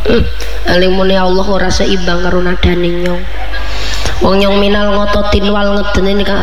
Alimune Allah ora seimbang karo nadane nyong. Wong nyong minal ngototin wal ngedene nika.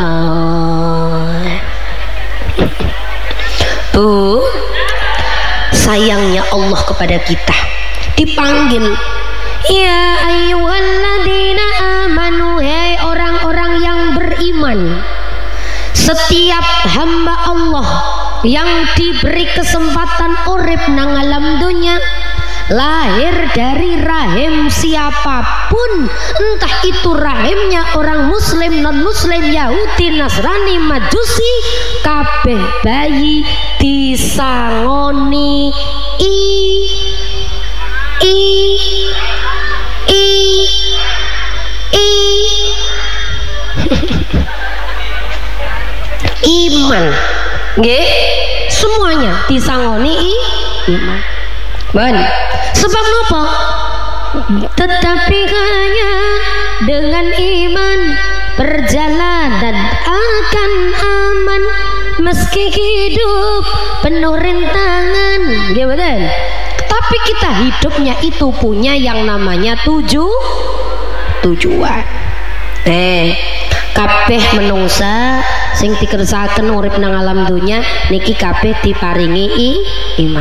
Bu, sayangnya Allah kepada kita dipanggil, ya ayyuhalladzina amanu, hei orang-orang yang beriman. Setiap hamba Allah yang diberi kesempatan urip nang alam dunia, lahir dari rahim siapapun, entah itu rahimnya orang muslim, non muslim, Yahudi, Nasrani, Majusi, kabeh bayi disangoni iman, nggih, semuanya disangoni iman. Ben, sebab napa? Tetapi hanya dengan iman perjalanan akan aman, meski hidup penuh rintangan, nggih betul. Tapi kita hidupnya itu punya yang namanya tujuan. Kabeh menungsa sing dikersakaken urip nang alam dunya niki kabeh diparingi iman.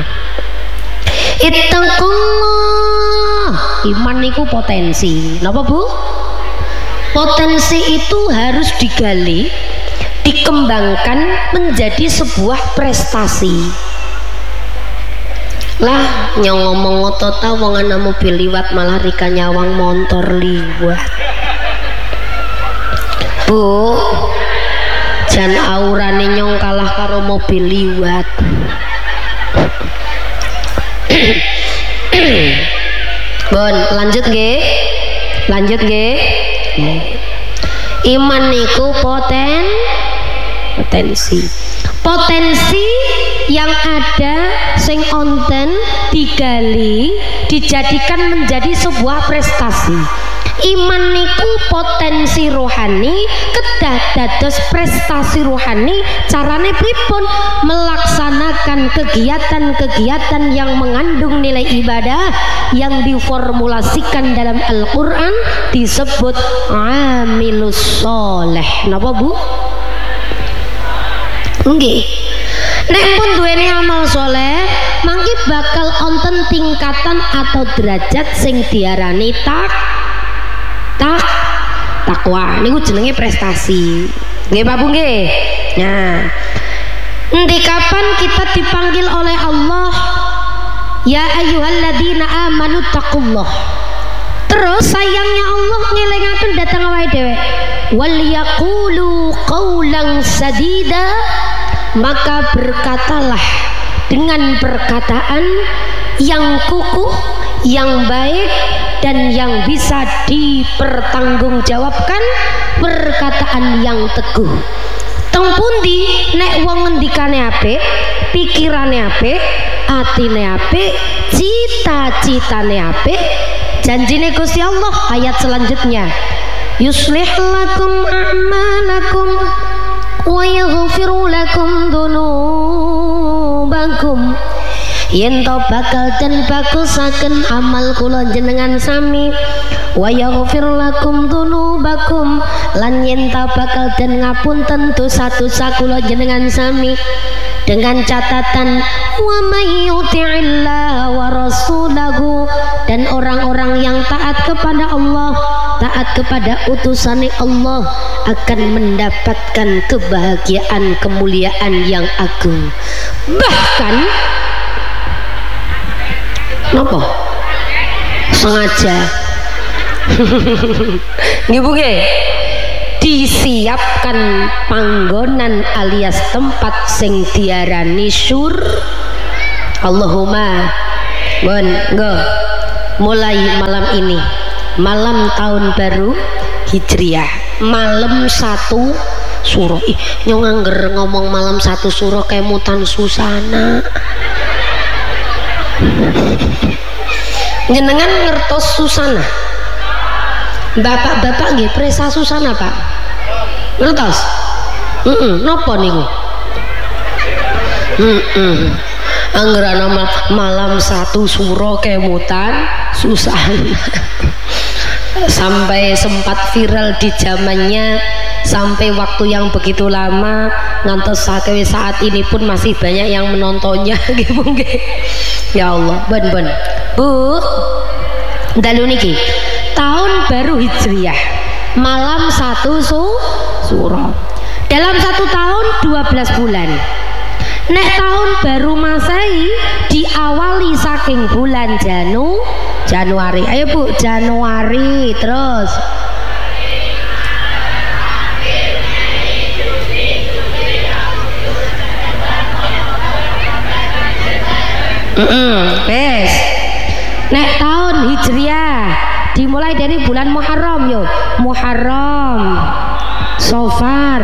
Ittaqullah. Iman niku potensi. Napa Bu? Potensi itu harus digali, dikembangkan menjadi sebuah prestasi. Lah nyong ngomong otota wong ana mobil liwat malah rika nyawang motor liwat. Bu, jan aurane nyong kalah karo mobil liwat. Bon, lanjut nggih. Iman niku potensi yang ada sing onten digali, dijadikan menjadi sebuah prestasi. Iman niku potensi rohani, kedah dados prestasi rohani. Carane pripun? Melaksanakan kegiatan-kegiatan yang mengandung nilai ibadah yang diformulasikan dalam Al-Quran disebut amilus soleh. Napa Bu? Nggih. Nek pun duweni amal soleh, mangki bakal onten tingkatan atau derajat sing diarani takwa. Niku jenenge prestasi. Nggih Pak Bu nggih. Nah, endi kapan kita dipanggil oleh Allah, ya ayyuhalladzina amanu taqullah. Terus sayangnya Allah ngelingaken datang awake dhewe. Wal yaqulu qaulan sadida, maka berkatalah dengan perkataan yang kukuh, yang baik, dan yang bisa dipertanggungjawabkan, perkataan yang teguh. Teng pundi nek wong ngendikane apik, pikirane apik, atine apik, cita-citane apik, janjine Gusti Allah ayat selanjutnya, yuslih lakum a'malakum wa yaghfiru lakum dzunubakum. Yen to bakal den bagusaken amal kula jenengan sami, wa yaghfir lakum dzunubakum, lan yen to bakal den ngapunten dosa-dosa kula jenengan sami, dengan catatan wa may yuti'illah wa rasulahu, dan orang-orang yang taat kepada Allah, taat kepada utusan Allah akan mendapatkan kebahagiaan, kemuliaan yang agung. Bahkan napa? Sengaja nggih disiapkan panggonan alias tempat sing diarani sur. Allahumma mulai malam ini, malam tahun baru Hijriah, malam 1 suro. Nyong angger ngomong malam 1 suro kayak mutan susana. Jenengan ngertos susana? Bapak-bapak nggih presa susana, Pak? Ngertos? Napa niku? Anggerana malam satu suro kemutan susah. Sampai sempat viral di zamannya, sampai waktu yang begitu lama ngantos sampai saat ini pun masih banyak yang menontonnya. Ya Allah, ben Bu, dalu niki tahun baru Hijriah, malam satu suro. Dalam satu tahun 12 bulan. Nek tahun baru Masehi diawali saking bulan Januari. Ayo Bu, Januari terus. Wes. Nek tahun Hijriah dimulai dari bulan Muharram yo. Muharram, Safar,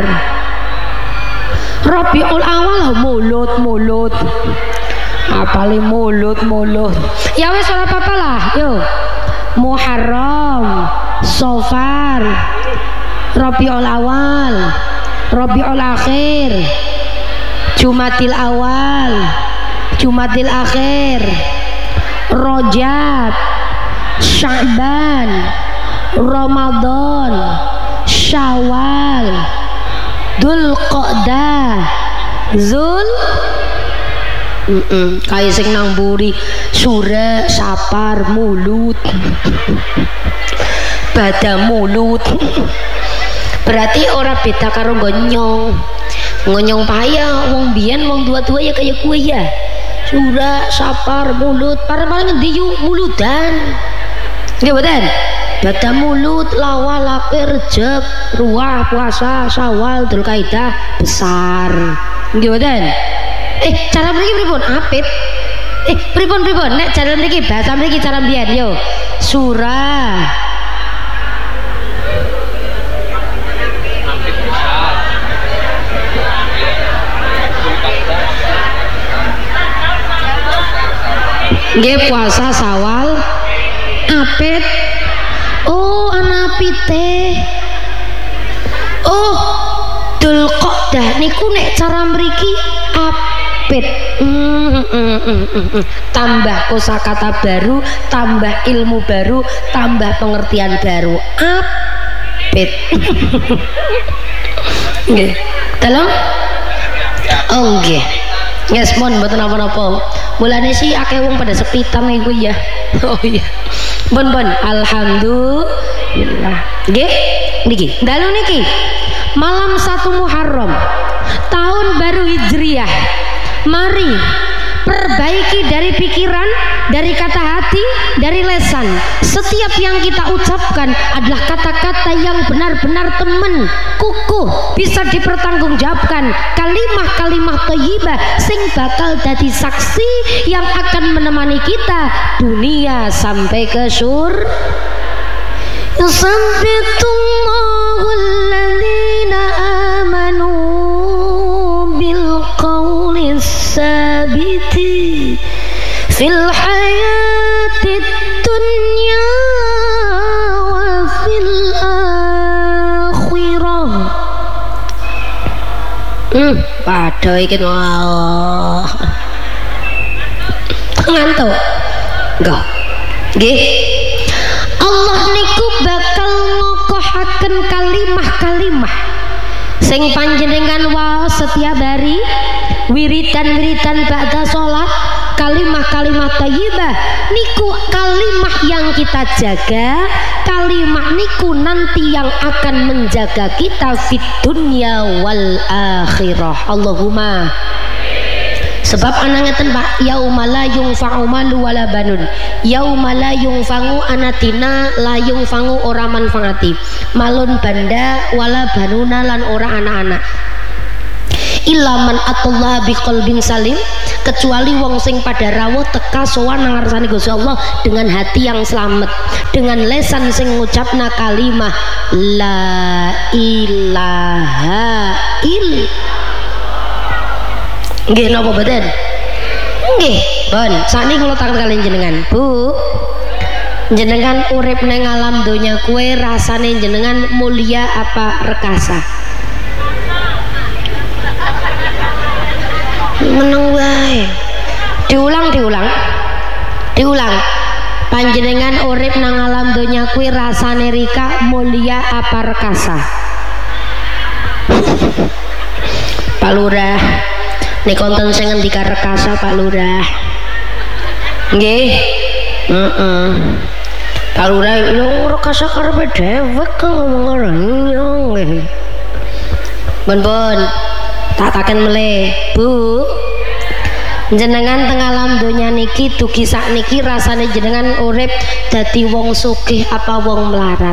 Rabiul Awal, mulut. Apalagi mulut. Ya wes ora apa-apa lah, yo. Muharram, Safar, Rabiul Awal, Rabiul Akhir, Jumadil Awal, Jumadil Akhir, Rajab, Sya'ban, Ramadan, Syawal, Dzulqa'dah, kayak sing nang buri Sura, Sapar, Mulut, Bada mulut. Berarti ora beda karo ngonyong payah wong biyen wong tua-tua ya kayak kue ya. Sura, Sapar, Mulut, paling ngendi yu muludan. Nggih mboten? Bada mulut, lawal, akhir, Rejab, Ruah, puasa, Syawal, Dzulqa'dah, besar. Nggih mboten? Cara mriki pripun? Apit. Pripun? Nek cara mriki bahasa mriki cara mbiyen yo. Surah. Nggih puasa, Syawal, apit. Oh, ana apite. Oh, Dzulqa'dah niku nek cara mriki apit. Tambah kosakata baru, tambah ilmu baru, tambah pengertian baru. Apit. Nggih. Tolong. Oh nggih. Yes, mon mboten napa-napa. Mulane sih akeh wong pada sepitan iku ya. Oh iya. Bon, alhamdulillah. Nggih, niki. Dalu niki. Malam 1 Muharram, tahun baru Hijriah. Mari perbaiki dari pikiran, dari kata hati, dari lesan. Setiap yang kita ucapkan adalah kata-kata yang benar-benar temen, kukuh, bisa dipertanggungjawabkan. Kalimah-kalimah thayyibah sing bakal jadi saksi yang akan menemani kita dunia sampai ke surga. Yusabbitullahu alladhina amanu bil qawli sabiti fil hayatid dunya wa fil akhirah. Padha iki Allah. Ngantuk. Enggak. Nggih. Allah niku bakal ngokohaken kalimah-kalimah sing panjenengan waos setiap hari, wiridan ba'da sholat, kalimah-kalimah thayyibah niku kalimah yang kita jaga. Kalimah niku nanti yang akan menjaga kita fit dunya wal akhirah. Allahumma. Sebab anak ngeten Pak, yaumala yungfa'u malu wala banun, yaumala yungfa'u anatina la yungfa'u ora manfaati, malun banda wala banuna lan ora anak-anak. Ilaman atullah biqalbin salim, kecuali wong sing pada rawuh teka sowan nang ngarsane Gusti Allah dengan hati yang selamat, dengan lesan sing ngucapna kalimah la ilaha illallah. Nggih napa mboten? Nggih, bon. Sakniki kula takon kalian jenengan, Bu. Jenengan urip nang alam donya kue rasane jenengan mulia apa rekasa? Meneng wae. Diulang. Panjenengan urip nang alam donya kuwi rasane rika mulia apa rekasa? Pak Lurah, nek konten sing ngendika rekasa Pak Lurah. Nggih. Pak Lurah yo rekasa karepe dhewek kok ngomong nggih. Bon, tak taken meleh, Bu. Jenengan teng alam donya niki dugi sak niki rasane jenengan urip dadi wong sugih apa wong melarat?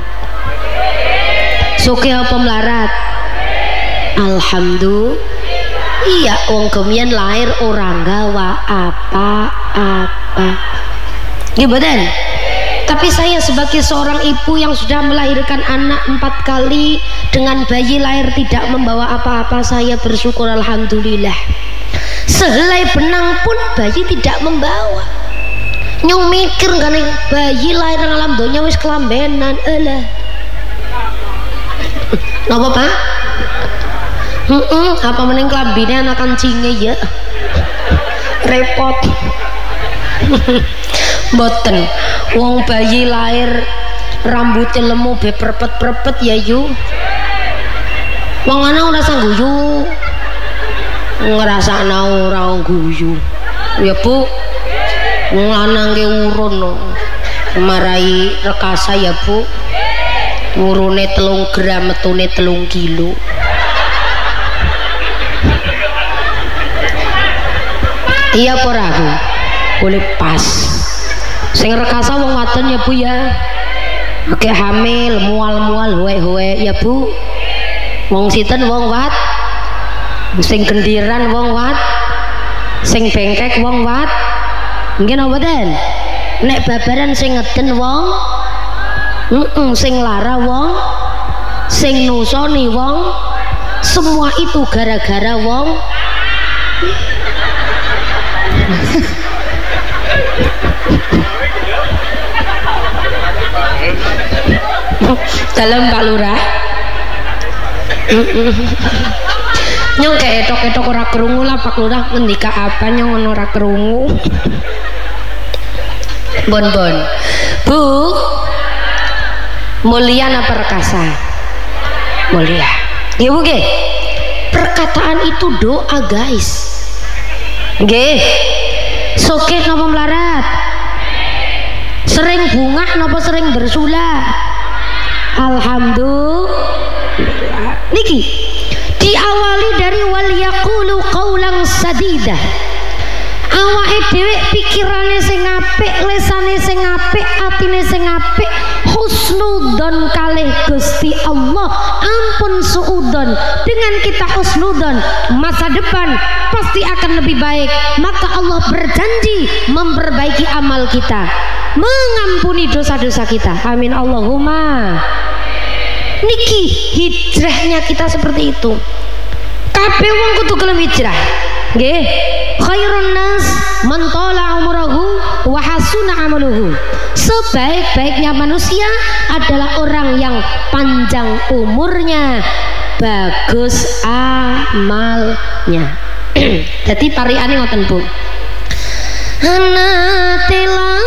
Sugih apa melarat? Alhamdulillah. Iya, wong kemien lahir orang gawa apa-apa. Nggih mboten? Tapi saya sebagai seorang ibu yang sudah melahirkan anak 4 kali dengan bayi lahir tidak membawa apa-apa, saya bersyukur alhamdulillah. Sehelai benang pun bayi tidak membawa. Nyong mikir kan bayi lahir nang alam donya wis kelambenan. Alah. Napa Pak? Apa meneng kelambine anak kancinge ya. Repot. Mboten. Wong bayi lahir rambutnya lemu be perpet-perpet ya yu. Wong ana ora sang guyu. Ngrasakna ora guyu. Ya Bu. Wong lanang ge urun no. Marai rekasa ya Bu. Urune 3 gram, metune 3 kilo. Iya apa ora Bu? Boleh pas. Sing rekasa wong wadon ya Bu ya. Oke hamil, mual-mual, hoe-hoe ya Bu. Wong sinten wong wat. Sing gendiran wong wat. Sing bengkek wong wat. Nggih napa mboten? Nek babaran sing ngeden wong sing lara wong, sing nusoni wong, semua itu gara-gara wong. Dalam Pak Lurah. Nyong kayak etok-etok ora krungu lah Pak Lurah ngendika apa nyong ngono ora krungu. Bon. Bu. Mulia apa rekasa? Mulia. Nggih Bu nggih. Perkataan itu doa guys. Nggih. Sokeh napa melarat? Sering bunga napa sering bersula? Alhamdulillah. Niki diawali dari wal yaqulu qaulan sadida. Awake dhewe pikirane sing apik, lesane sing apik, atine sing apik, husnudzon kalih Gusti Allah. Ampun suudzon. Dengan kita husnudzon, masa depan pasti akan lebih baik. Maka Allah berjanji memperbaiki amal kita, mengampuni dosa-dosa kita. Amin Allahumma. Niki hijrahnya kita seperti itu. Kabeh wong kudu gelem hijrah. Nggih. Khairun nas man tala umruhu wa hasuna amaluhu. Sebaik-baiknya manusia adalah orang yang panjang umurnya, bagus amalnya. Jadi pariane ngoten Bu. Ana tela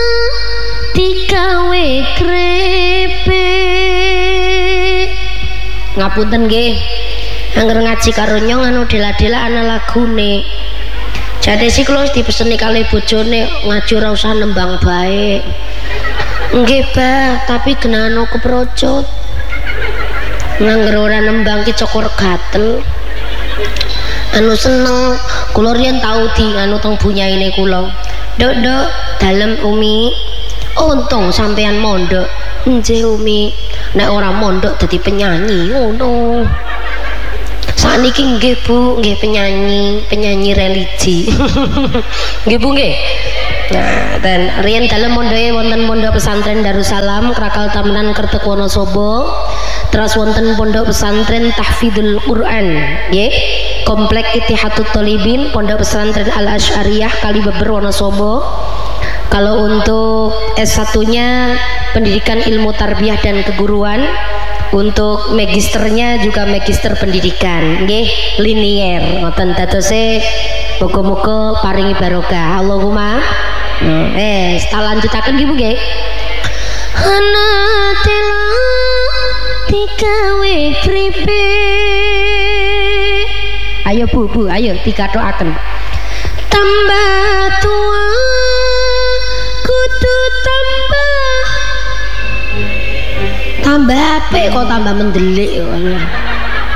digawe krepe. Ngapunten nggih. Angger ngaji karo nyong anu dela-dela ana lagune. Jane sik kula dipeseni kalih bojone ngaji ora usah nembang bae. Nggih, Bah, tapi genano keprocot. Ngangger ora nembang ki cokor gatel. Anu seneng kula riyen tau di anu teng bunyaine kula. Nduk, dalem Umi. Untung sampean mondok. Nggih, Umi. Nek ora mondok dadi penyanyi ngono. Saniki nggih Bu, nggih penyanyi religi. Nggih Bu nggih. Nah, dan riyen dalem mondoke wonten pondok pesantren Darussalam Krakal Tamenan Kertek Wonosobo. Terus wonten pondok pesantren Tahfidzul Quran, nggih. Komplek Ittihatut Thalibin, pondok pesantren Al Asy'ariyah Kalibeber Wonosobo. Kalau untuk S1-nya pendidikan ilmu tarbiyah dan keguruan, Untuk magisternya juga magister pendidikan, nggih, linier. Ngoten dadose muga-muga paringi barokah. Allahumma. Tak lanjutaken nggih Bu nggih. Ana tela digawe pripe. Ayo Bu, ayo dikathokaken. Tambah tua kudu tambah apik kok tambah mendelik.